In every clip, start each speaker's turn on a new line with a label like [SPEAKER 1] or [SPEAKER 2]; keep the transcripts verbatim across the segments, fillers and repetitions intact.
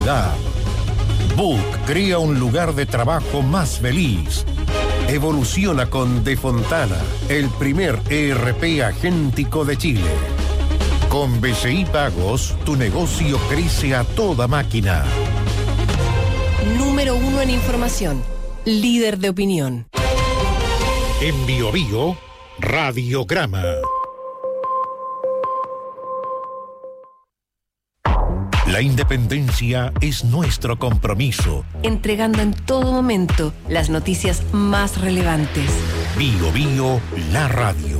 [SPEAKER 1] Book crea un lugar de trabajo más feliz. Evoluciona con De Fontana, el primer E R P agéntico de Chile. Con B C I Pagos, tu negocio crece a toda máquina.
[SPEAKER 2] Número uno en información. Líder de opinión.
[SPEAKER 1] En Bio Bio, Radiograma. La independencia es nuestro compromiso.
[SPEAKER 2] Entregando en todo momento las noticias más relevantes.
[SPEAKER 1] Bio Bio, la radio.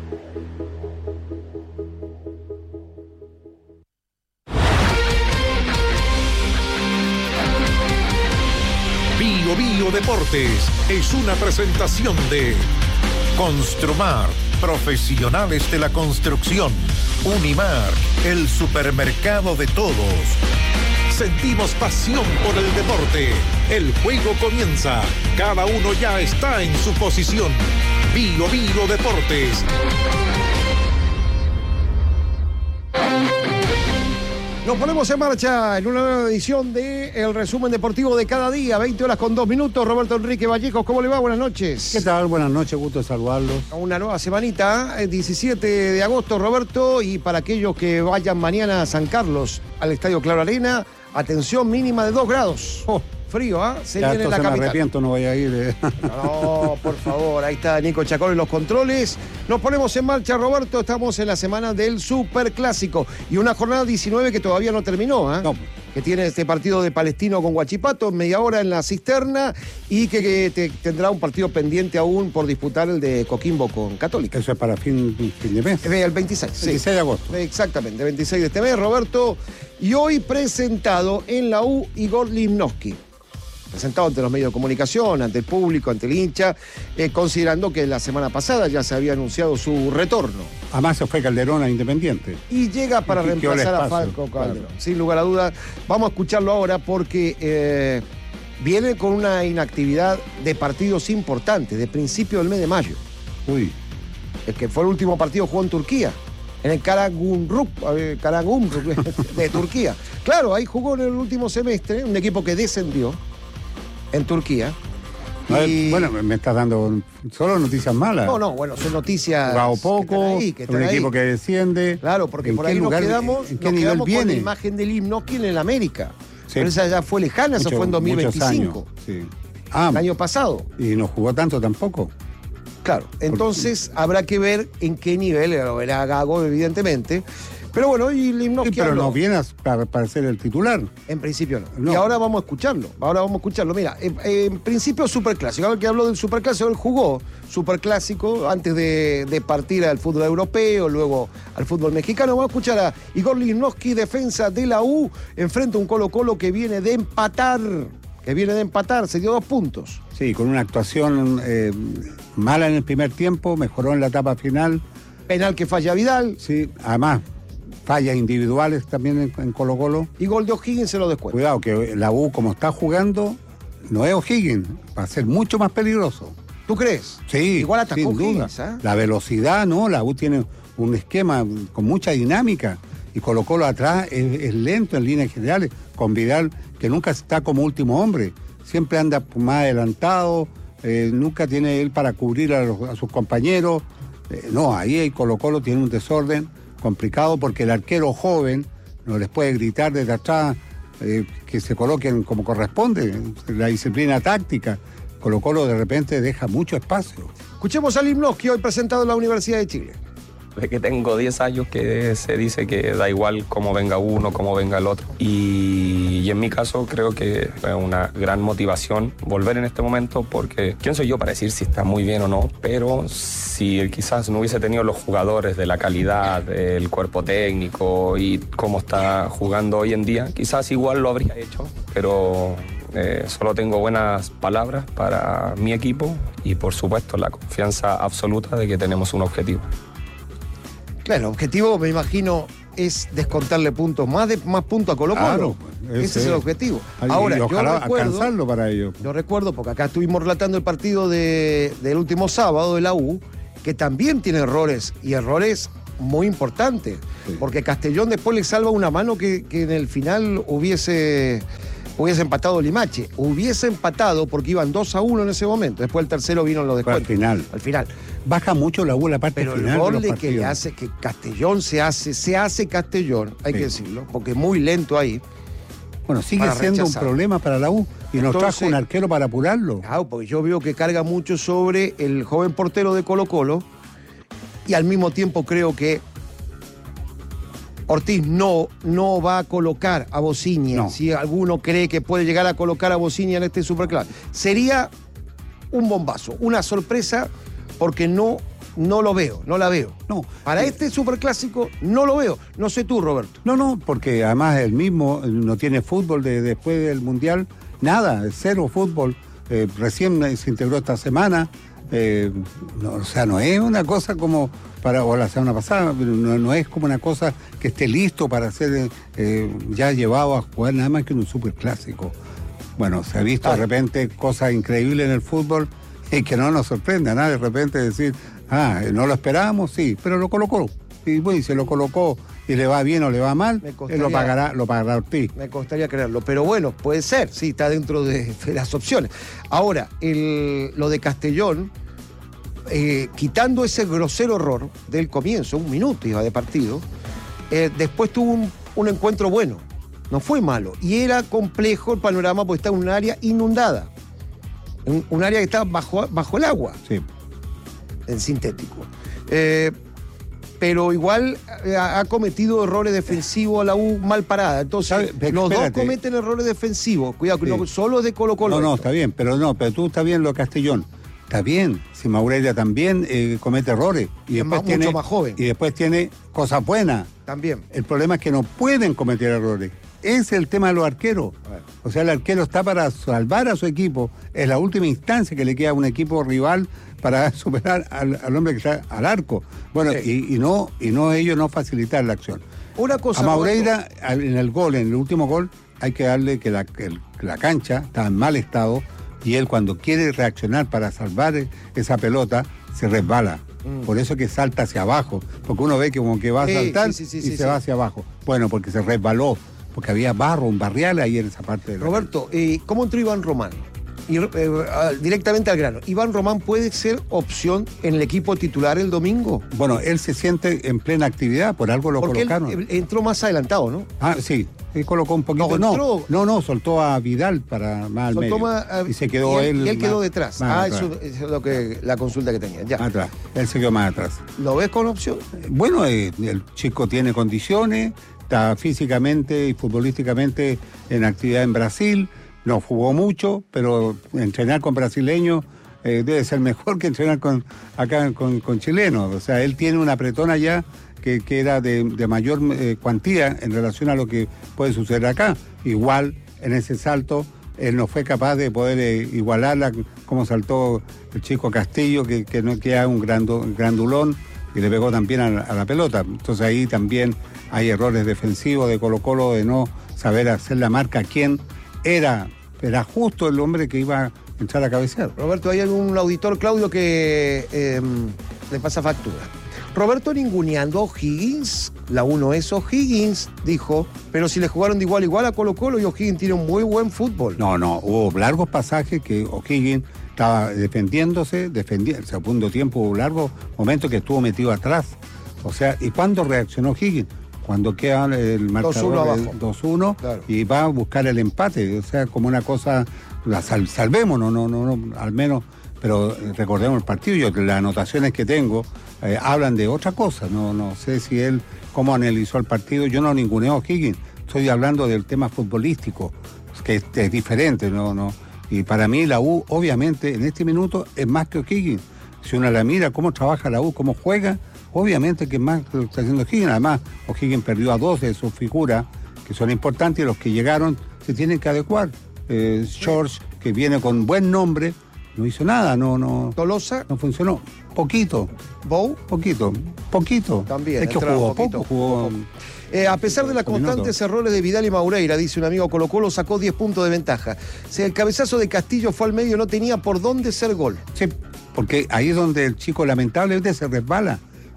[SPEAKER 1] Bio Bio Deportes es una presentación de Construmar, profesionales de la construcción. Unimar, el supermercado de todos. Sentimos pasión por el deporte. El juego comienza. Cada uno ya está en su posición. Bio Bio Deportes.
[SPEAKER 3] Nos ponemos en marcha en una nueva edición de El Resumen Deportivo de Cada Día, veinte horas con dos minutos. Roberto Enrique Vallejos, ¿cómo le va? Buenas noches.
[SPEAKER 4] ¿Qué tal? Buenas noches, gusto de saludarlos.
[SPEAKER 3] Una nueva semanita, el diecisiete de agosto, Roberto, y para aquellos que vayan mañana a San Carlos, al Estadio Claro Arena, atención mínima de dos grados. Oh, frío, ¿ah? ¿eh? Se
[SPEAKER 4] ya,
[SPEAKER 3] viene en la capital.
[SPEAKER 4] Me arrepiento, no voy a ir. Eh.
[SPEAKER 3] No, por favor, ahí está Nico Chacón en los controles. Nos ponemos en marcha, Roberto, estamos en la semana del Superclásico y una jornada diecinueve que todavía no terminó, ¿eh?
[SPEAKER 4] No.
[SPEAKER 3] Que tiene este partido de Palestino con Huachipato, media hora en la Cisterna, y que, que te, tendrá un partido pendiente aún por disputar el de Coquimbo con Católica.
[SPEAKER 4] Eso es para fin, fin de mes.
[SPEAKER 3] El veintiséis.
[SPEAKER 4] veintiséis
[SPEAKER 3] sí.
[SPEAKER 4] de agosto.
[SPEAKER 3] Exactamente, veintiséis de este mes, Roberto. Y hoy presentado en la U Igor Limnowski. Presentado ante los medios de comunicación, ante el público, ante el hincha, eh, considerando que la semana pasada ya se había anunciado su retorno.
[SPEAKER 4] Además se fue Calderón a Independiente.
[SPEAKER 3] Y llega para reemplazar a Falco Calderón, claro. Sin lugar a dudas. Vamos a escucharlo ahora porque eh, viene con una inactividad de partidos importantes, de principio del mes de mayo.
[SPEAKER 4] Uy.
[SPEAKER 3] El que fue el último partido jugó en Turquía, en el Karagümrük, Karagümrük de Turquía. Claro, ahí jugó en el último semestre, un equipo que descendió en Turquía.
[SPEAKER 4] Y... Bueno, me estás dando solo noticias malas.
[SPEAKER 3] No, no, bueno, son noticias.
[SPEAKER 4] Jugado poco,
[SPEAKER 3] ahí, que
[SPEAKER 4] un
[SPEAKER 3] ahí.
[SPEAKER 4] Equipo que desciende.
[SPEAKER 3] Claro, porque por ahí
[SPEAKER 4] lugar,
[SPEAKER 3] nos quedamos,
[SPEAKER 4] ¿en qué
[SPEAKER 3] nos
[SPEAKER 4] nivel
[SPEAKER 3] quedamos
[SPEAKER 4] viene?
[SPEAKER 3] con la imagen del Limnowski en el América. Sí. Pero esa ya fue lejana, Mucho, eso fue en dos mil veinticinco.
[SPEAKER 4] Sí. Ah,
[SPEAKER 3] el año pasado.
[SPEAKER 4] Y no jugó tanto tampoco.
[SPEAKER 3] Claro, entonces porque... habrá que ver en qué nivel, lo verá Gago, evidentemente. Pero bueno, y Limnowski
[SPEAKER 4] sí, pero
[SPEAKER 3] habló.
[SPEAKER 4] no viene para, para ser el titular.
[SPEAKER 3] En principio no.
[SPEAKER 4] no.
[SPEAKER 3] Y ahora vamos a escucharlo. Ahora vamos a escucharlo. Mira, en, en principio Superclásico. Ahora que habló del Superclásico, él jugó Superclásico antes de, de partir al fútbol europeo, luego al fútbol mexicano. Vamos a escuchar a Igor Limnowski, defensa de la U, enfrente a un Colo-Colo que viene de empatar. Que viene de empatar, se dio dos puntos.
[SPEAKER 4] Sí, con una actuación eh, mala en el primer tiempo, mejoró en la etapa final.
[SPEAKER 3] Penal que falla Vidal.
[SPEAKER 4] Sí, además... fallas individuales también en, en Colo Colo.
[SPEAKER 3] Y gol de O'Higgins se lo descuenta.
[SPEAKER 4] Cuidado, que la U, como está jugando, no es O'Higgins, va a ser mucho más peligroso.
[SPEAKER 3] ¿Tú crees?
[SPEAKER 4] Sí,
[SPEAKER 3] igual atacó
[SPEAKER 4] sin
[SPEAKER 3] O'Higgins,
[SPEAKER 4] duda.
[SPEAKER 3] ¿eh?
[SPEAKER 4] La velocidad, ¿no? La U tiene un esquema con mucha dinámica. Y Colo Colo atrás es, es lento en líneas generales, con Vidal, que nunca está como último hombre. Siempre anda más adelantado, eh, nunca tiene él para cubrir a, los, a sus compañeros. Eh, no, ahí Colo Colo tiene un desorden complicado porque el arquero joven no les puede gritar desde atrás eh, que se coloquen como corresponde, la disciplina táctica. Colo Colo de repente deja mucho espacio.
[SPEAKER 3] Escuchemos a Limnowski, hoy presentado en la Universidad de Chile.
[SPEAKER 5] Desde que tengo diez años que se dice que da igual cómo venga uno, cómo venga el otro. Y, y en mi caso creo que es una gran motivación volver en este momento porque ¿quién soy yo para decir si está muy bien o no? Pero si quizás no hubiese tenido los jugadores de la calidad, el cuerpo técnico y cómo está jugando hoy en día, quizás igual lo habría hecho, pero... Eh, solo tengo buenas palabras para mi equipo y por supuesto la confianza absoluta de que tenemos un objetivo.
[SPEAKER 3] Claro, el objetivo, me imagino, es descontarle puntos, más de más puntos a Colo Colo.
[SPEAKER 4] Claro,
[SPEAKER 3] ese, ese es el objetivo. Ahora,
[SPEAKER 4] y ojalá
[SPEAKER 3] yo recuerdo,
[SPEAKER 4] alcanzarlo para ello.
[SPEAKER 3] Yo recuerdo, porque acá estuvimos relatando el partido de, del último sábado de la U, que también tiene errores, y errores muy importante,
[SPEAKER 4] Sí.
[SPEAKER 3] porque Castellón después le salva una mano que, que en el final hubiese, hubiese empatado Limache. Hubiese empatado porque iban dos a uno en ese momento. Después el tercero vino en los
[SPEAKER 4] Fue al
[SPEAKER 3] descuentos.
[SPEAKER 4] final.
[SPEAKER 3] Al final.
[SPEAKER 4] Baja mucho la U la parte
[SPEAKER 3] Pero
[SPEAKER 4] final
[SPEAKER 3] el gol
[SPEAKER 4] de
[SPEAKER 3] de
[SPEAKER 4] los
[SPEAKER 3] que le
[SPEAKER 4] partidos.
[SPEAKER 3] hace que Castellón se hace, se hace Castellón, hay
[SPEAKER 4] Sí.
[SPEAKER 3] que decirlo, porque es muy lento ahí.
[SPEAKER 4] Bueno, sigue
[SPEAKER 3] para
[SPEAKER 4] siendo
[SPEAKER 3] rechazar.
[SPEAKER 4] un problema para la U y nos
[SPEAKER 3] Entonces-
[SPEAKER 4] trajo un arquero para apurarlo.
[SPEAKER 3] Claro, porque yo veo que carga mucho sobre el joven portero de Colo-Colo y al mismo tiempo creo que Ortiz no, no va a colocar a Bociña.
[SPEAKER 4] No.
[SPEAKER 3] Si alguno cree que puede llegar a colocar a Bociña en este Superclásico, sería un bombazo, una sorpresa, porque no, no lo veo, no la veo.
[SPEAKER 4] No.
[SPEAKER 3] Para
[SPEAKER 4] Eh,
[SPEAKER 3] este Superclásico no lo veo. No sé tú, Roberto.
[SPEAKER 4] No, no, porque además él mismo no tiene fútbol de, después del Mundial, nada, cero fútbol. Eh, recién se integró esta semana. Eh, no, o sea, no es una cosa como para, o la semana pasada, pero no, no es como una cosa que esté listo para ser eh, ya llevado a jugar nada más que en un superclásico. Bueno, se ha visto de
[SPEAKER 3] Claro.
[SPEAKER 4] repente cosas increíbles en el fútbol y que no nos sorprenda, ¿no? De repente decir, ah, no lo esperábamos, sí, pero lo colocó. Y bueno, y se lo colocó y le va bien o le va mal,
[SPEAKER 3] Me
[SPEAKER 4] él
[SPEAKER 3] costaría-
[SPEAKER 4] lo pagará, lo pagará Ortiz.
[SPEAKER 3] Me costaría creerlo, pero bueno, puede ser, sí, está dentro de, de las opciones. Ahora, el- lo de Castellón, eh, quitando ese grosero error del comienzo, un minuto iba de partido, eh, después tuvo un, un encuentro bueno, no fue malo, y era complejo el panorama porque está en un área inundada, un, un área que está bajo, bajo el agua,
[SPEAKER 4] Sí.
[SPEAKER 3] en sintético. Eh, pero igual eh, ha ha cometido errores defensivos a la U mal parada. Entonces,
[SPEAKER 4] ¿Sabe? Pe-
[SPEAKER 3] los dos
[SPEAKER 4] espérate.
[SPEAKER 3] cometen errores defensivos. Cuidado, que
[SPEAKER 4] Sí.
[SPEAKER 3] no solo es de Colo-Colo.
[SPEAKER 4] No, no,
[SPEAKER 3] esto.
[SPEAKER 4] está bien, pero no, pero tú está bien lo de Castellón. Está bien, si Maurelia también eh, comete errores. Y
[SPEAKER 3] Es
[SPEAKER 4] después
[SPEAKER 3] más-
[SPEAKER 4] tiene,
[SPEAKER 3] mucho más joven.
[SPEAKER 4] Y después tiene cosas buenas.
[SPEAKER 3] También.
[SPEAKER 4] El problema es que no pueden cometer errores. Ese es el tema de los arqueros.
[SPEAKER 3] A ver.
[SPEAKER 4] O sea, el arquero está para salvar a su equipo. Es la última instancia que le queda a un equipo rival para superar al, al hombre que está al arco. Bueno,
[SPEAKER 3] Sí.
[SPEAKER 4] y, y no y no ellos no facilitar la acción.
[SPEAKER 3] Una cosa.
[SPEAKER 4] A Maureira,
[SPEAKER 3] Roberto,
[SPEAKER 4] al- en el gol, en el último gol, hay que darle que la, que el- que la cancha está en mal estado y él cuando quiere reaccionar para salvar e- esa pelota, se resbala.
[SPEAKER 3] Mm.
[SPEAKER 4] Por eso que salta hacia abajo, porque uno ve que como que va a
[SPEAKER 3] Sí,
[SPEAKER 4] saltar
[SPEAKER 3] sí, sí,
[SPEAKER 4] y
[SPEAKER 3] sí,
[SPEAKER 4] se
[SPEAKER 3] sí,
[SPEAKER 4] va
[SPEAKER 3] sí.
[SPEAKER 4] hacia abajo. Bueno, porque se resbaló, porque había barro, un barrial ahí en esa parte de la
[SPEAKER 3] Roberto, eh, ¿cómo entró Iván Román? Y, eh, ah, directamente al grano. ¿Iván Román puede ser opción en el equipo titular el domingo?
[SPEAKER 4] Bueno, él se siente en plena actividad, por algo lo
[SPEAKER 3] Porque él
[SPEAKER 4] colocaron.
[SPEAKER 3] eh, entró más adelantado, ¿no?
[SPEAKER 4] Ah, sí, él colocó un poquito.
[SPEAKER 3] No,
[SPEAKER 4] No,
[SPEAKER 3] entró-
[SPEAKER 4] no, no, soltó a Vidal para más al
[SPEAKER 3] Soltó
[SPEAKER 4] medio.
[SPEAKER 3] más, ah,
[SPEAKER 4] y se quedó
[SPEAKER 3] y él.
[SPEAKER 4] él.
[SPEAKER 3] y él quedó
[SPEAKER 4] más-
[SPEAKER 3] detrás.
[SPEAKER 4] más
[SPEAKER 3] Ah,
[SPEAKER 4] atrás.
[SPEAKER 3] eso, eso es lo que, la consulta que tenía. Ya.
[SPEAKER 4] Atrás. Él se quedó más atrás.
[SPEAKER 3] ¿Lo ves con opción?
[SPEAKER 4] Bueno, eh, el chico tiene condiciones, está físicamente y futbolísticamente en actividad en Brasil. No jugó mucho, pero entrenar con brasileños eh, debe ser mejor que entrenar con acá con, con chilenos. O sea, él tiene una apretón allá que, que era de, de mayor eh, cuantía en relación a lo que puede suceder acá. Igual, en ese salto, él no fue capaz de poder eh, igualarla como saltó el chico Castillo, que, que no queda un grando- grandulón y le pegó también a, la- a la pelota. Entonces ahí también hay errores defensivos de Colo-Colo de no saber hacer la marca a quién era, era justo el hombre que iba a entrar a cabecear.
[SPEAKER 3] Roberto, hay algún auditor, Claudio, que eh, le pasa factura. Roberto ninguneando a O'Higgins, la uno es O'Higgins, dijo, pero si le jugaron de igual a igual a Colo-Colo y O'Higgins tiene un muy buen fútbol.
[SPEAKER 4] No, no, hubo largos pasajes que O'Higgins estaba defendiéndose, defendiendo, el segundo tiempo hubo largos momentos que estuvo metido atrás. O sea, ¿y cuándo reaccionó O'Higgins? Cuando queda el marcador
[SPEAKER 3] dos uno
[SPEAKER 4] de
[SPEAKER 3] abajo.
[SPEAKER 4] dos uno
[SPEAKER 3] Claro.
[SPEAKER 4] y va a buscar el empate. O sea, como una cosa, la sal- salvémonos, no, no, no, al menos, pero recordemos el partido. Yo las anotaciones que tengo eh, hablan de otra cosa. No, no sé si él, cómo analizó el partido. Yo no ninguneo a O'Higgins, estoy hablando del tema futbolístico, que es, es diferente, no, no. Y para mí la U, obviamente, en este minuto es más que O'Higgins. Si uno la mira, cómo trabaja la U, cómo juega, obviamente que es más que lo que está haciendo O'Higgins. Además, O'Higgins perdió a dos de sus figuras, que son importantes, y los que llegaron se tienen que adecuar. Eh, George, que viene con buen nombre, no hizo nada, no, no,
[SPEAKER 3] Tolosa,
[SPEAKER 4] no funcionó. Poquito,
[SPEAKER 3] Bow,
[SPEAKER 4] poquito, poquito.
[SPEAKER 3] También,
[SPEAKER 4] Es que
[SPEAKER 3] entraba
[SPEAKER 4] jugó
[SPEAKER 3] poquito,
[SPEAKER 4] poco, jugó...
[SPEAKER 3] Eh, a pesar de las
[SPEAKER 4] Cinco minutos.
[SPEAKER 3] constantes errores de Vidal y Maureira, dice un amigo Colo-Colo, sacó diez puntos de ventaja. Si el cabezazo de Castillo fue al medio, no tenía por dónde ser gol.
[SPEAKER 4] Sí, porque ahí es donde el chico lamentablemente se resbala.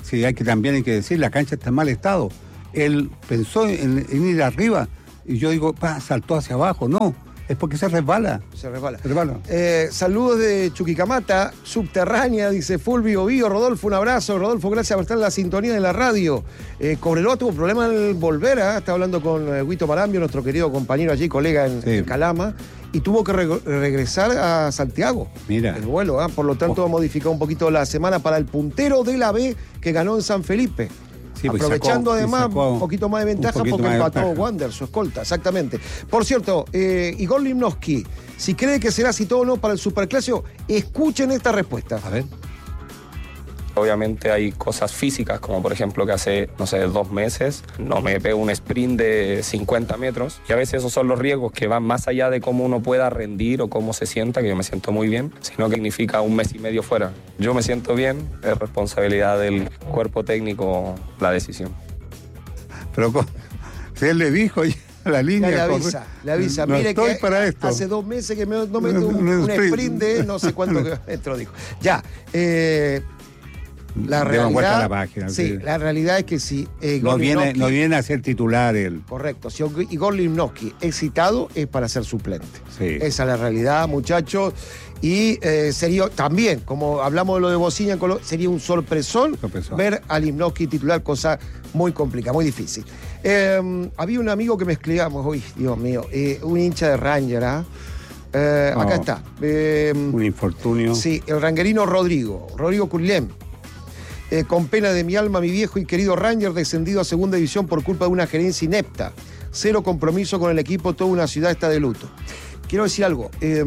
[SPEAKER 4] Sí, hay que también hay que decir, la cancha está en mal estado. Él pensó en, en ir arriba y yo digo, pa, saltó hacia abajo. No, es porque se resbala.
[SPEAKER 3] Se resbala.
[SPEAKER 4] Se resbala.
[SPEAKER 3] Eh, saludos de Chuquicamata, subterránea, dice Fulvio Bío. Rodolfo, un abrazo. Rodolfo, gracias por estar en la sintonía de la radio. Eh, Cobreloa tuvo problema al volver, ¿eh? Está hablando con eh, Huito Marambio, nuestro querido compañero allí, colega en,
[SPEAKER 4] Sí.
[SPEAKER 3] en Calama, y tuvo que re regresar a Santiago.
[SPEAKER 4] Mira.
[SPEAKER 3] El vuelo, ¿eh? Por lo tanto,
[SPEAKER 4] Oh.
[SPEAKER 3] ha modificado un poquito la semana para el puntero de la B que ganó en San Felipe.
[SPEAKER 4] Sí, pues
[SPEAKER 3] Aprovechando
[SPEAKER 4] sacó-
[SPEAKER 3] además
[SPEAKER 4] sacó
[SPEAKER 3] un poquito más de ventaja
[SPEAKER 4] un poquito
[SPEAKER 3] porque
[SPEAKER 4] más de
[SPEAKER 3] empató
[SPEAKER 4] ventaja.
[SPEAKER 3] Wander, su escolta, exactamente. Por cierto, eh, Igor Limnowski, si cree que será citado o no para el Superclásico, escuchen esta respuesta.
[SPEAKER 4] A ver.
[SPEAKER 5] Obviamente hay cosas físicas, como por ejemplo que hace, no sé, dos meses no me pego un sprint de cincuenta metros. Y a veces esos son los riesgos que van más allá de cómo uno pueda rendir o cómo se sienta, que yo me siento muy bien, sino que significa un mes y medio fuera. Yo me siento bien, es responsabilidad del cuerpo técnico la decisión.
[SPEAKER 4] Pero con- si él le dijo ya a la línea.
[SPEAKER 3] Ya le
[SPEAKER 4] corre-
[SPEAKER 3] avisa, le avisa.
[SPEAKER 4] No
[SPEAKER 3] Mire
[SPEAKER 4] estoy
[SPEAKER 3] que
[SPEAKER 4] para esto.
[SPEAKER 3] hace dos meses que me, no me
[SPEAKER 4] No,
[SPEAKER 3] meto un,
[SPEAKER 4] no, no,
[SPEAKER 3] un
[SPEAKER 4] sprint.
[SPEAKER 3] sprint de no sé cuántos kilómetros, dijo. Ya, eh, la
[SPEAKER 4] Demos vuelta a
[SPEAKER 3] realidad,
[SPEAKER 4] la página.
[SPEAKER 3] sí,
[SPEAKER 4] sí.
[SPEAKER 3] la realidad es que si eh,
[SPEAKER 4] No
[SPEAKER 3] Igor
[SPEAKER 4] viene,
[SPEAKER 3] Limnowski-
[SPEAKER 4] no viene a ser titular él.
[SPEAKER 3] Correcto, si Igor Limnowski es citado es para ser suplente.
[SPEAKER 4] Sí.
[SPEAKER 3] Esa es la realidad, muchachos. Y eh, sería también, como hablamos de lo de Bociña, sería un sorpresón,
[SPEAKER 4] Sorpresón.
[SPEAKER 3] ver a Limnowski titular, cosa muy complicada, muy difícil. Eh, había un amigo que me escribíamos, uy, Dios mío, eh, un hincha de Ranger, ¿ah? Eh,
[SPEAKER 4] No.
[SPEAKER 3] Acá está. Eh,
[SPEAKER 4] Un infortunio.
[SPEAKER 3] Sí, el ranguerino Rodrigo, Rodrigo Curlem. Eh, con pena de mi alma, mi viejo y querido Ranger, descendido a segunda división por culpa de una gerencia inepta. Cero compromiso con el equipo, toda una ciudad está de luto. Quiero decir algo. eh,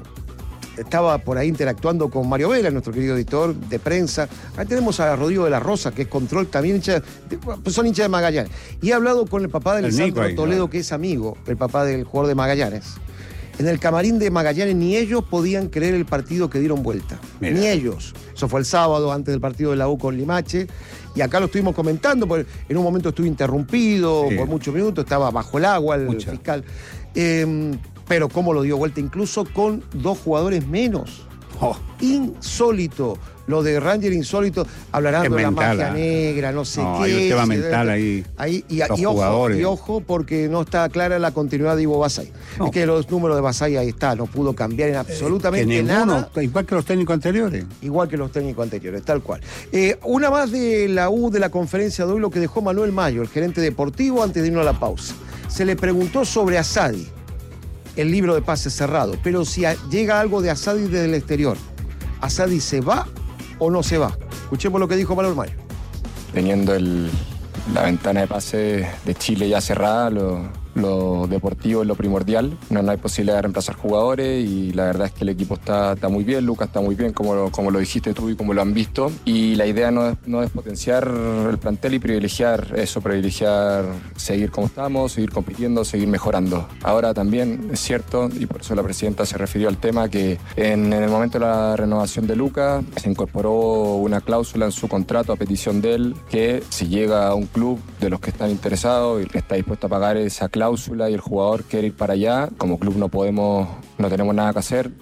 [SPEAKER 3] estaba por ahí interactuando con Mario Vela, nuestro querido editor de prensa. Ahí tenemos a Rodrigo de la Rosa, que es control también, hincha de- pues son hinchas de Magallanes. Y he hablado con el papá del
[SPEAKER 4] El Nico
[SPEAKER 3] Sandro
[SPEAKER 4] ahí,
[SPEAKER 3] Toledo,
[SPEAKER 4] ¿no?
[SPEAKER 3] que es amigo, el papá del jugador de Magallanes. En el camarín de Magallanes ni ellos podían creer el partido que dieron vuelta.
[SPEAKER 4] Mira.
[SPEAKER 3] Ni ellos. Eso fue el sábado, antes del partido de la U con Limache. Y acá lo estuvimos comentando, porque en un momento estuve interrumpido
[SPEAKER 4] Sí.
[SPEAKER 3] por muchos minutos, estaba bajo el agua el
[SPEAKER 4] Mucha.
[SPEAKER 3] fiscal. Eh, pero cómo lo dio vuelta, incluso con dos jugadores menos.
[SPEAKER 4] Oh,
[SPEAKER 3] Insólito. Lo de Ranger insólito, hablarán
[SPEAKER 4] Es
[SPEAKER 3] de la
[SPEAKER 4] mental,
[SPEAKER 3] magia
[SPEAKER 4] ah.
[SPEAKER 3] negra, no sé
[SPEAKER 4] No,
[SPEAKER 3] qué.
[SPEAKER 4] hay un tema
[SPEAKER 3] sí,
[SPEAKER 4] mental
[SPEAKER 3] de-
[SPEAKER 4] ahí.
[SPEAKER 3] ahí y,
[SPEAKER 4] Los
[SPEAKER 3] y ojo,
[SPEAKER 4] jugadores.
[SPEAKER 3] y ojo, porque no está clara la continuidad de Ivo Basay.
[SPEAKER 4] No.
[SPEAKER 3] Es que los números de Basay ahí está, no pudo cambiar en
[SPEAKER 4] que
[SPEAKER 3] absolutamente
[SPEAKER 4] ninguno,
[SPEAKER 3] nada.
[SPEAKER 4] igual que los técnicos anteriores.
[SPEAKER 3] Igual que los técnicos anteriores, tal cual. Eh, una más de la U de la conferencia de hoy, lo que dejó Manuel Mayo, el gerente deportivo, antes de irnos a la pausa. Se le preguntó sobre Asadi, el libro de pases cerrado, pero si a- llega algo de Asadi desde el exterior, ¿Asadi se va o no se va? Escuchemos lo que dijo Manuel Mayo.
[SPEAKER 6] Teniendo el- la ventana de pase de Chile ya cerrada, lo, lo deportivo es lo primordial. No, no hay posibilidad de reemplazar jugadores y la verdad es que el equipo está, está muy bien, Lucas está muy bien, como lo, como lo dijiste tú y como lo han visto. Y la idea no es, no es potenciar el plantel y privilegiar eso, privilegiar seguir como estamos, seguir compitiendo, seguir mejorando. Ahora también es cierto, y por eso la presidenta se refirió al tema, que en, en el momento de la renovación de Lucas se incorporó una cláusula en su contrato a petición de él que si llega a un club de los que están interesados y está dispuesto a pagar esa cláusula y el jugador quiere ir para allá, como club no podemos, no tenemos nada que hacer.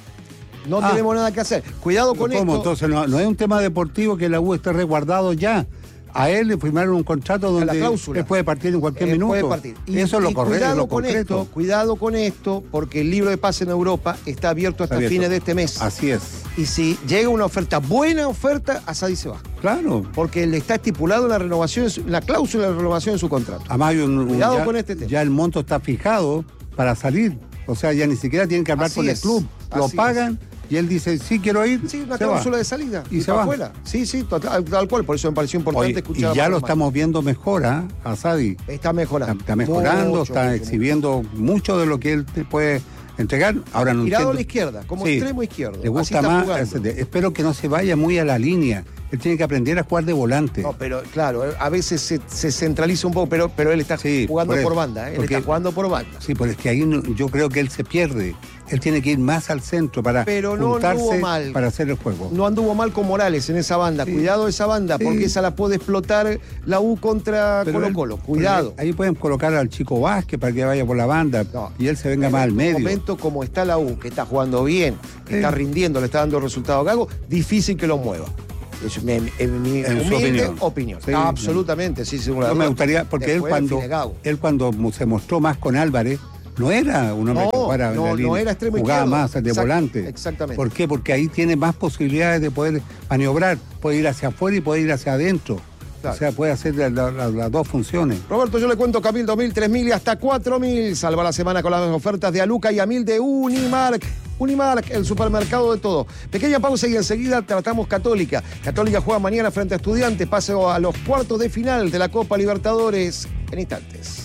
[SPEAKER 3] No
[SPEAKER 4] Ah.
[SPEAKER 3] tenemos nada que hacer. Cuidado con
[SPEAKER 4] ¿Cómo?
[SPEAKER 3] esto.
[SPEAKER 4] Entonces no, no es un tema deportivo que la U esté resguardado ya. A él le firmaron un contrato
[SPEAKER 3] la
[SPEAKER 4] donde
[SPEAKER 3] cláusula.
[SPEAKER 4] él puede partir en cualquier
[SPEAKER 3] Eh,
[SPEAKER 4] minuto.
[SPEAKER 3] puede partir. Y-
[SPEAKER 4] Eso es lo
[SPEAKER 3] y
[SPEAKER 4] correcto,
[SPEAKER 3] cuidado
[SPEAKER 4] lo
[SPEAKER 3] con
[SPEAKER 4] concreto.
[SPEAKER 3] esto, cuidado con esto, porque el libro de pase en Europa está abierto hasta
[SPEAKER 4] Está abierto.
[SPEAKER 3] fines de este mes.
[SPEAKER 4] Así es.
[SPEAKER 3] Y si llega una oferta, buena oferta, Asadi se va.
[SPEAKER 4] Claro.
[SPEAKER 3] Porque le está estipulado en la renovación, en su- la cláusula de renovación en su contrato.
[SPEAKER 4] Además, hay un- un-
[SPEAKER 3] Cuidado
[SPEAKER 4] ya,
[SPEAKER 3] con este tema.
[SPEAKER 4] ya el monto está fijado para salir. O sea, ya ni siquiera tienen que hablar
[SPEAKER 3] Así
[SPEAKER 4] con
[SPEAKER 3] es,
[SPEAKER 4] el club. Lo
[SPEAKER 3] así
[SPEAKER 4] pagan y él dice, sí, quiero ir.
[SPEAKER 3] Sí, una
[SPEAKER 4] se
[SPEAKER 3] cláusula
[SPEAKER 4] va.
[SPEAKER 3] de salida.
[SPEAKER 4] Y se
[SPEAKER 3] para
[SPEAKER 4] va.
[SPEAKER 3] afuera. Sí, sí, total, tal cual. Por eso me pareció importante
[SPEAKER 4] Oye, y
[SPEAKER 3] escuchar. a
[SPEAKER 4] ya lo
[SPEAKER 3] Manuel
[SPEAKER 4] estamos viendo mejor, ¿ah? A Sadi.
[SPEAKER 3] Mayo. Está mejorando.
[SPEAKER 4] Está, está mejorando,
[SPEAKER 3] Mucho,
[SPEAKER 4] está
[SPEAKER 3] mucho,
[SPEAKER 4] exhibiendo mucho de lo que él te puede entregar. Ahora no
[SPEAKER 3] Tirado
[SPEAKER 4] entiendo-
[SPEAKER 3] a la izquierda, como
[SPEAKER 4] Sí,
[SPEAKER 3] extremo izquierdo.
[SPEAKER 4] Le
[SPEAKER 3] Así
[SPEAKER 4] gusta
[SPEAKER 3] está
[SPEAKER 4] más.
[SPEAKER 3] jugando.
[SPEAKER 4] ese- Espero que no se vaya muy a la línea. Él tiene que aprender a jugar de volante.
[SPEAKER 3] No, pero claro, a veces se, se centraliza un poco, pero, pero él está
[SPEAKER 4] Sí,
[SPEAKER 3] jugando
[SPEAKER 4] por
[SPEAKER 3] por,
[SPEAKER 4] eso,
[SPEAKER 3] banda, ¿eh? Él
[SPEAKER 4] porque-
[SPEAKER 3] está jugando por banda.
[SPEAKER 4] Sí, pero es que ahí no- yo creo que él se pierde. Él tiene que ir más al centro para
[SPEAKER 3] Pero no
[SPEAKER 4] juntarse
[SPEAKER 3] anduvo mal.
[SPEAKER 4] para hacer el juego.
[SPEAKER 3] No anduvo mal con Morales en esa banda.
[SPEAKER 4] Sí.
[SPEAKER 3] Cuidado esa banda,
[SPEAKER 4] Sí.
[SPEAKER 3] porque esa la puede explotar la U contra
[SPEAKER 4] Pero
[SPEAKER 3] Colo
[SPEAKER 4] él-
[SPEAKER 3] Colo.
[SPEAKER 4] pero
[SPEAKER 3] Cuidado.
[SPEAKER 4] Ahí pueden colocar al Chico Vázquez para que vaya por la banda
[SPEAKER 3] No.
[SPEAKER 4] y él se venga
[SPEAKER 3] En
[SPEAKER 4] más al
[SPEAKER 3] este
[SPEAKER 4] medio.
[SPEAKER 3] momento, como está la U, que está jugando bien, que
[SPEAKER 4] Sí.
[SPEAKER 3] está rindiendo, le está dando resultados a Gago, difícil que lo mueva. Es mi, en mi
[SPEAKER 4] En su
[SPEAKER 3] humilde
[SPEAKER 4] opinión.
[SPEAKER 3] opinión.
[SPEAKER 4] Sí,
[SPEAKER 3] absolutamente, sí, seguro.
[SPEAKER 4] No me gustaría, porque él
[SPEAKER 3] Después,
[SPEAKER 4] cuando,
[SPEAKER 3] Finegago.
[SPEAKER 4] él cuando se mostró más con Álvarez, no era un hombre
[SPEAKER 3] No,
[SPEAKER 4] que jugara en
[SPEAKER 3] no,
[SPEAKER 4] la
[SPEAKER 3] no
[SPEAKER 4] línea,
[SPEAKER 3] era extremo
[SPEAKER 4] jugaba
[SPEAKER 3] izquierdo.
[SPEAKER 4] más de
[SPEAKER 3] Exact-
[SPEAKER 4] volante.
[SPEAKER 3] exactamente.
[SPEAKER 4] ¿Por qué? Porque ahí tiene más posibilidades de poder maniobrar, puede ir hacia afuera y puede ir hacia adentro.
[SPEAKER 3] Claro.
[SPEAKER 4] O sea, puede hacer la- la- la- las dos funciones.
[SPEAKER 3] Roberto, yo le cuento que a mil, dos mil, tres mil y hasta cuatro mil. Salva la semana con las ofertas de Aluca y a mil de Unimark. Unimark, el supermercado de todo. Pequeña pausa y enseguida tratamos Católica. Católica juega mañana frente a Estudiantes. Pase a los cuartos de final de la Copa Libertadores en instantes.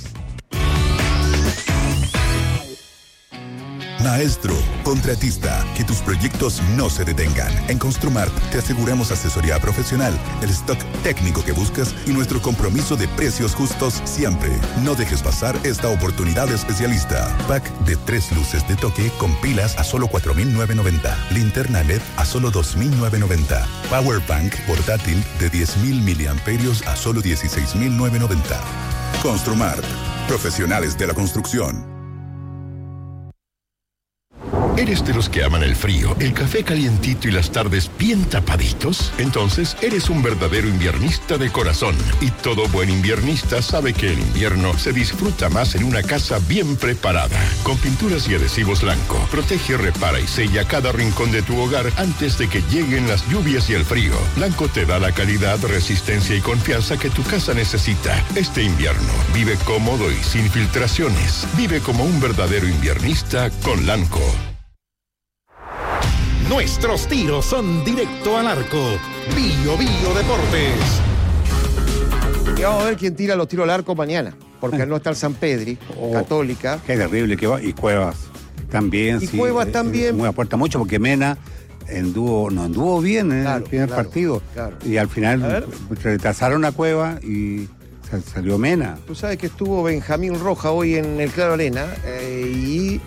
[SPEAKER 7] Maestro, contratista, que tus proyectos no se detengan. En Construmart te aseguramos asesoría profesional, el stock técnico que buscas y nuestro compromiso de precios justos siempre. No dejes pasar esta oportunidad de especialista. Pack de tres luces de toque con pilas a solo cuatro mil novecientos noventa. Linterna L E D a solo dos mil novecientos noventa. Power Bank portátil de diez mil miliamperios a solo dieciséis mil novecientos noventa. Construmart, profesionales de la construcción.
[SPEAKER 8] ¿Eres de los que aman el frío, el café calientito y las tardes bien tapaditos? Entonces, eres un verdadero inviernista de corazón. Y todo buen inviernista sabe que el invierno se disfruta más en una casa bien preparada. Con pinturas y adhesivos Lanco, protege, repara y sella cada rincón de tu hogar antes de que lleguen las lluvias y el frío. Lanco te da la calidad, resistencia y confianza que tu casa necesita. Este invierno, vive cómodo y sin filtraciones. Vive como un verdadero inviernista con Lanco.
[SPEAKER 1] Nuestros tiros son directo al arco. Bio Bio Deportes.
[SPEAKER 3] Y vamos a ver quién tira los tiros al arco mañana. Porque no está el San Pedri,
[SPEAKER 4] Oh,
[SPEAKER 3] Católica.
[SPEAKER 4] Qué terrible que va. Y Cuevas también.
[SPEAKER 3] Y
[SPEAKER 4] sí,
[SPEAKER 3] Cuevas
[SPEAKER 4] eh,
[SPEAKER 3] también.
[SPEAKER 4] Muy aporta mucho porque Mena anduvo, no anduvo bien en
[SPEAKER 3] Claro,
[SPEAKER 4] el primer
[SPEAKER 3] claro,
[SPEAKER 4] partido.
[SPEAKER 3] claro.
[SPEAKER 4] Y al
[SPEAKER 3] A
[SPEAKER 4] final
[SPEAKER 3] ver.
[SPEAKER 4] retrasaron a Cueva y sal- salió Mena.
[SPEAKER 3] Tú sabes que estuvo Benjamín Roja hoy en el Claro Arena eh, y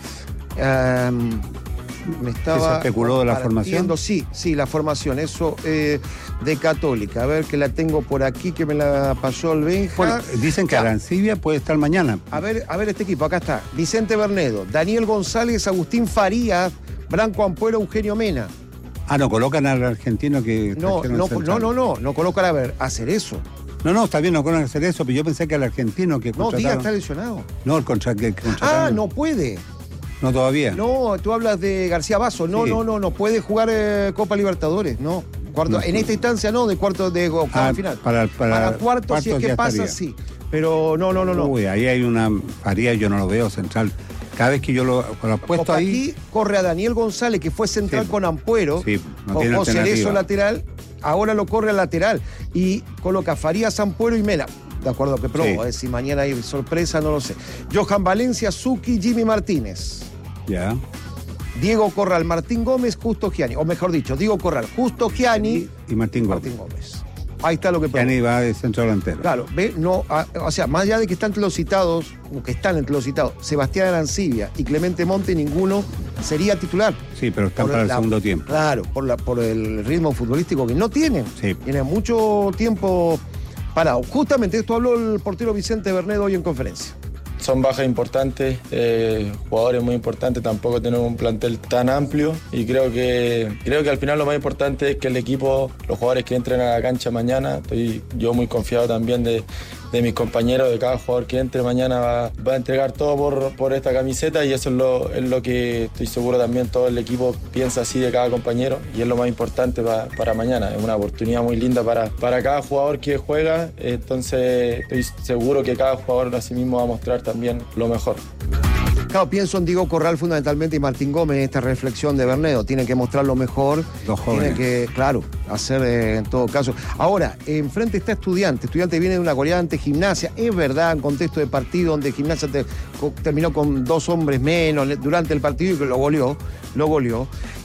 [SPEAKER 3] um, me estaba...
[SPEAKER 4] ¿Se especuló de la
[SPEAKER 3] compartiendo-
[SPEAKER 4] formación?
[SPEAKER 3] Sí, sí, la formación, eso eh, de Católica. A ver que la tengo por aquí, que me la pasó el Benja.
[SPEAKER 4] Bueno, dicen que
[SPEAKER 3] Ya.
[SPEAKER 4] Arancibia puede estar mañana.
[SPEAKER 3] A ver, a ver este equipo, acá está. Vicente Bernedo, Daniel González, Agustín Farías, Branco Ampuero, Eugenio Mena.
[SPEAKER 4] Ah, no, colocan al argentino que...
[SPEAKER 3] No,
[SPEAKER 4] trajeron
[SPEAKER 3] no,
[SPEAKER 4] central.
[SPEAKER 3] no, no, no, no colocan a ver, hacer eso.
[SPEAKER 4] No, no, está bien, no colocan hacer eso, pero yo pensé que al argentino que
[SPEAKER 3] No, Díaz
[SPEAKER 4] contrataron...
[SPEAKER 3] está lesionado.
[SPEAKER 4] No, el contra que contrataron.
[SPEAKER 3] Ah, no puede.
[SPEAKER 4] No, todavía.
[SPEAKER 3] No, tú hablas de García Basso. No,
[SPEAKER 4] Sí.
[SPEAKER 3] no, no, no puede jugar eh, Copa Libertadores, no. Cuarto,
[SPEAKER 4] No.
[SPEAKER 3] en esta instancia no, de cuarto de octavo
[SPEAKER 4] Ah,
[SPEAKER 3] final.
[SPEAKER 4] para- para
[SPEAKER 3] cuarto, si es
[SPEAKER 4] cuartos
[SPEAKER 3] que
[SPEAKER 4] ya
[SPEAKER 3] pasa,
[SPEAKER 4] estaría.
[SPEAKER 3] sí. Pero no, no, no, no.
[SPEAKER 4] Uy, ahí hay una Faría, yo no lo veo central. Cada vez que yo lo, lo he puesto
[SPEAKER 3] Porque
[SPEAKER 4] ahí...
[SPEAKER 3] aquí corre a Daniel González, que fue central
[SPEAKER 4] Sí.
[SPEAKER 3] con Ampuero,
[SPEAKER 4] Sí, no
[SPEAKER 3] con
[SPEAKER 4] tiene
[SPEAKER 3] José
[SPEAKER 4] alternativa.
[SPEAKER 3] Lezo lateral, ahora lo corre al lateral. Y coloca Farías, Ampuero y Mena. De acuerdo a que probó,
[SPEAKER 4] Sí.
[SPEAKER 3] eh, si mañana hay sorpresa, no lo sé. Johan Valencia, Zucchi, Jimmy Martínez.
[SPEAKER 4] Ya.
[SPEAKER 3] Diego Corral, Martín Gómez, Justo Gianni. O mejor dicho, Diego Corral, Justo Gianni,
[SPEAKER 4] Y Martín Gómez.
[SPEAKER 3] Martín Gómez. Ahí está lo que probó.
[SPEAKER 4] Gianni va de centro delantero.
[SPEAKER 3] Claro, ve, no, a- o sea, más allá de que están entre los citados, o que están entre los citados, Sebastián Arancibia y Clemente Monte, ninguno sería titular.
[SPEAKER 4] Sí, pero están
[SPEAKER 3] Por
[SPEAKER 4] para el
[SPEAKER 3] la-
[SPEAKER 4] segundo tiempo.
[SPEAKER 3] Claro, por, la, por el ritmo futbolístico que no tienen.
[SPEAKER 4] Sí.
[SPEAKER 3] Tienen mucho tiempo parado. Justamente esto habló el portero Vicente Bernedo hoy en conferencia.
[SPEAKER 9] Son bajas importantes, eh, jugadores muy importantes, tampoco tenemos un plantel tan amplio y creo que, creo que al final lo más importante es que el equipo, los jugadores que entren a la cancha mañana, estoy yo muy confiado también de, de mis compañeros, de cada jugador que entre mañana va, va a entregar todo por, por esta camiseta y eso es lo, es lo que estoy seguro también todo el equipo piensa así de cada compañero y es lo más importante pa, para mañana. Es una oportunidad muy linda para, para cada jugador que juega, entonces estoy seguro que cada jugador así mismo va a mostrar también lo mejor.
[SPEAKER 3] Claro, pienso en Diego Corral fundamentalmente y Martín Gómez en esta reflexión de Bernedo. Tiene que mostrar lo mejor.
[SPEAKER 4] Los jóvenes.
[SPEAKER 3] Tiene que, claro, hacer eh, en todo caso. Ahora, enfrente está Estudiante. Estudiante viene de una goleada ante Gimnasia. Es verdad, en contexto de partido donde Gimnasia te- co- terminó con dos hombres menos le- durante el partido y que lo goleó. Lo goleó.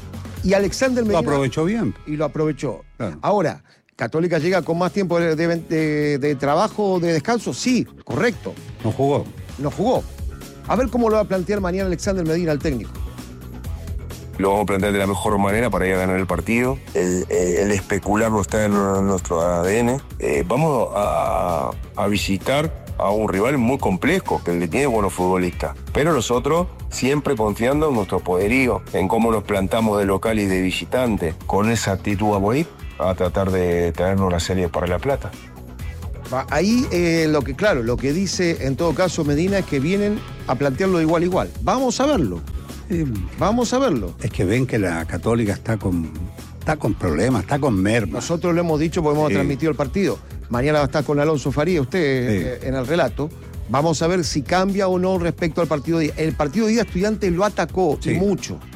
[SPEAKER 3] Y Alexander
[SPEAKER 4] Lo
[SPEAKER 3] Medina.
[SPEAKER 4] aprovechó bien.
[SPEAKER 3] Y lo aprovechó.
[SPEAKER 4] Claro.
[SPEAKER 3] Ahora, ¿Católica llega con más tiempo de, de- de- de trabajo o de descanso? Sí, correcto.
[SPEAKER 4] No jugó.
[SPEAKER 3] No jugó. A ver cómo lo va a plantear mañana Alexander Medina, el técnico.
[SPEAKER 10] Lo vamos a plantear de la mejor manera para ir a ganar el partido. El, el- el especular no está en nuestro A D N. Eh, vamos a, a visitar a un rival muy complejo, que le tiene buenos futbolistas. Pero nosotros siempre confiando en nuestro poderío, en cómo nos plantamos de local y de visitante. Con esa actitud vamos a ir a tratar de traernos una serie para La Plata.
[SPEAKER 3] Ahí eh, lo que, claro, lo que dice en todo caso Medina es que vienen a plantearlo de igual a igual. Vamos a verlo.
[SPEAKER 4] Eh,
[SPEAKER 3] Vamos a verlo.
[SPEAKER 4] Es que ven que la Católica está con, está con problemas, está con merma.
[SPEAKER 3] Nosotros lo hemos dicho porque hemos
[SPEAKER 4] Sí.
[SPEAKER 3] transmitido el partido. Mañana va a estar con Alonso Faría, usted
[SPEAKER 4] Sí.
[SPEAKER 3] eh, en el relato. Vamos a ver si cambia o no respecto al partido de día. El partido de día Estudiantes lo atacó
[SPEAKER 4] Sí.
[SPEAKER 3] y mucho.